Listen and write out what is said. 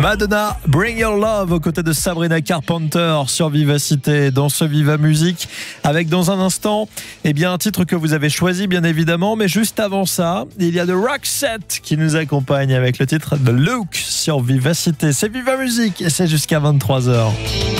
Madonna, Bring Your Love aux côtés de Sabrina Carpenter sur Vivacité dans ce Viva Musique, avec dans un instant un titre que vous avez choisi bien évidemment, mais juste avant ça il y a The Roxette qui nous accompagne avec le titre The Look sur Vivacité. C'est Viva Musique et c'est jusqu'à 23h.